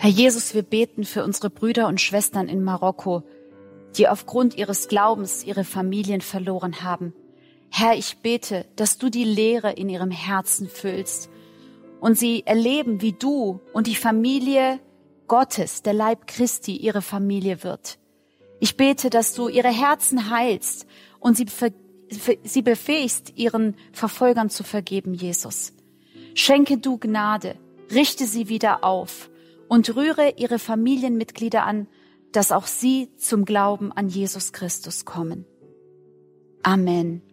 Herr Jesus, wir beten für unsere Brüder und Schwestern in Marokko, die aufgrund ihres Glaubens ihre Familien verloren haben. Herr, ich bete, dass du die Leere in ihrem Herzen füllst und sie erleben, wie du und die Familie Gottes, der Leib Christi, ihre Familie wird. Ich bete, dass du ihre Herzen heilst und sie befähigst, ihren Verfolgern zu vergeben, Jesus. Schenke du Gnade, richte sie wieder auf und rühre ihre Familienmitglieder an, dass auch sie zum Glauben an Jesus Christus kommen. Amen.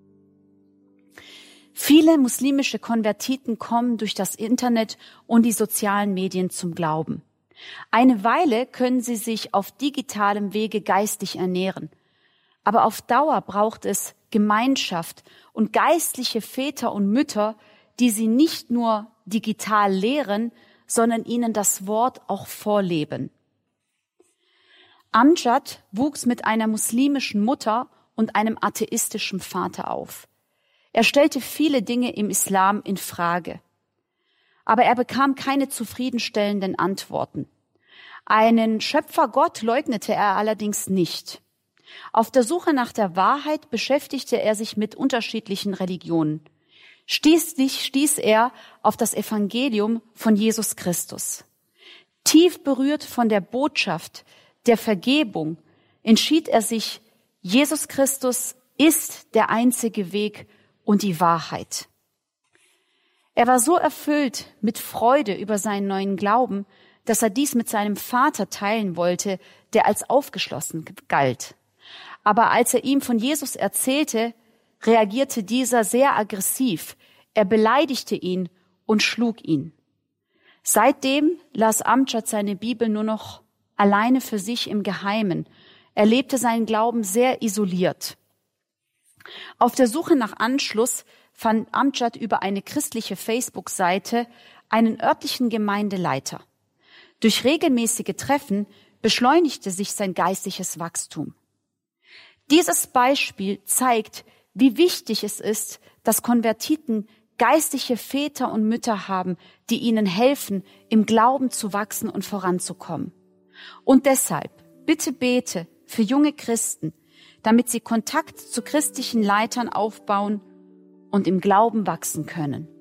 Viele muslimische Konvertiten kommen durch das Internet und die sozialen Medien zum Glauben. Eine Weile können sie sich auf digitalem Wege geistig ernähren. Aber auf Dauer braucht es Gemeinschaft und geistliche Väter und Mütter, die sie nicht nur digital lehren, sondern ihnen das Wort auch vorleben. Amjad wuchs mit einer muslimischen Mutter und einem atheistischen Vater auf. Er stellte viele Dinge im Islam in Frage. Aber er bekam keine zufriedenstellenden Antworten. Einen Schöpfergott leugnete er allerdings nicht. Auf der Suche nach der Wahrheit beschäftigte er sich mit unterschiedlichen Religionen. Schließlich stieß er auf das Evangelium von Jesus Christus. Tief berührt von der Botschaft der Vergebung entschied er sich, Jesus Christus ist der einzige Weg und die Wahrheit. Er war so erfüllt mit Freude über seinen neuen Glauben, dass er dies mit seinem Vater teilen wollte, der als aufgeschlossen galt. Aber als er ihm von Jesus erzählte, reagierte dieser sehr aggressiv. Er beleidigte ihn und schlug ihn. Seitdem las Amjad seine Bibel nur noch alleine für sich im Geheimen. Er lebte seinen Glauben sehr isoliert. Auf der Suche nach Anschluss fand Amjad über eine christliche Facebook-Seite einen örtlichen Gemeindeleiter. Durch regelmäßige Treffen beschleunigte sich sein geistliches Wachstum. Dieses Beispiel zeigt, wie wichtig es ist, dass Konvertiten geistliche Väter und Mütter haben, die ihnen helfen, im Glauben zu wachsen und voranzukommen. Und deshalb, bitte bete für junge Christen, damit sie Kontakt zu christlichen Leitern aufbauen und im Glauben wachsen können.